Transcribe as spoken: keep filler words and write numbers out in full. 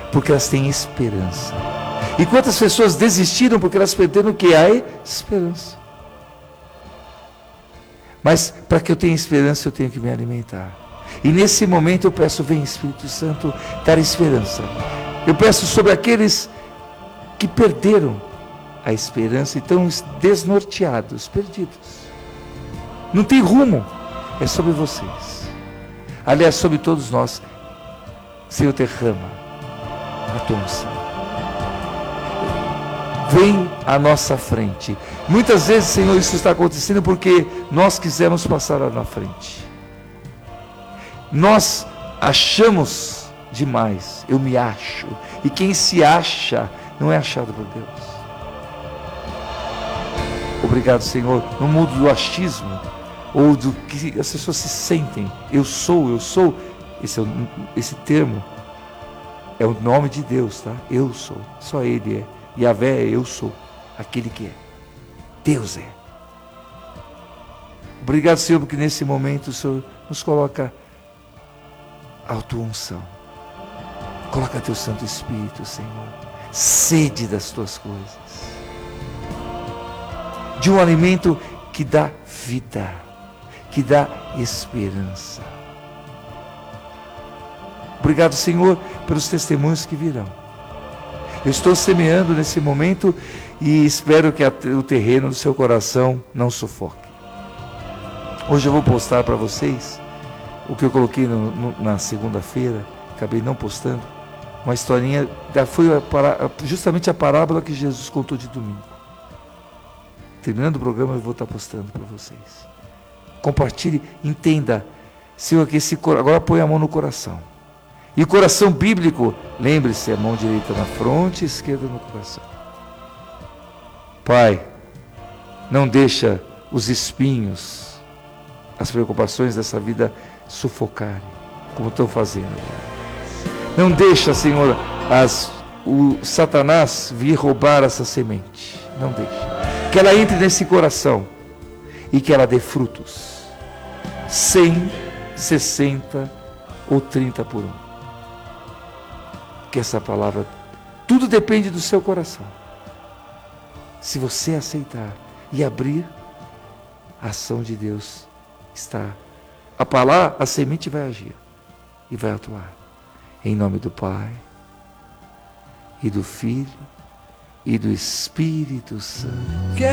Porque elas têm esperança. E quantas pessoas desistiram porque elas perderam o que? A esperança. Mas para que eu tenha esperança, eu tenho que me alimentar. E nesse momento eu peço, vem Espírito Santo, dar esperança. Eu peço sobre aqueles que perderam a esperança e estão desnorteados, perdidos. Não tem rumo. É sobre vocês. Aliás, sobre todos nós. Senhor, derrama a tua unção. Vem à nossa frente. Muitas vezes, Senhor, isso está acontecendo porque nós quisemos passar lá na frente. Nós achamos demais. Eu me acho. E quem se acha não é achado por Deus. Obrigado, Senhor. No mundo do achismo, ou do que as pessoas se sentem, eu sou, eu sou, esse, é o, esse termo é o nome de Deus, tá? Eu sou, só Ele é. Yahvé é eu sou, aquele que é. Deus é. Obrigado, Senhor, porque nesse momento o Senhor nos coloca a tua unção. Coloca teu Santo Espírito, Senhor. Sede das tuas coisas. De um alimento que dá vida, que dá esperança. Obrigado, Senhor, pelos testemunhos que virão. Eu estou semeando nesse momento e espero que a, o terreno do seu coração não sufoque. Hoje eu vou postar para vocês o que eu coloquei no, no, na segunda-feira, acabei não postando, uma historinha, foi a, justamente a parábola que Jesus contou de domingo. Terminando o programa eu vou estar postando para vocês. Compartilhe, entenda. Senhor, que esse, agora põe a mão no coração. E o coração bíblico, lembre-se, a mão direita na fronte, esquerda no coração. Pai, não deixa os espinhos, as preocupações dessa vida sufocarem, como estão fazendo. Não deixa, Senhor, as, o Satanás vir roubar essa semente. Não deixa. Que ela entre nesse coração e que ela dê frutos. cem, sessenta ou trinta por um. Que essa palavra, tudo depende do seu coração. Se você aceitar e abrir, a ação de Deus está. A palavra, a semente vai agir e vai atuar. Em nome do Pai, e do Filho, e do Espírito Santo.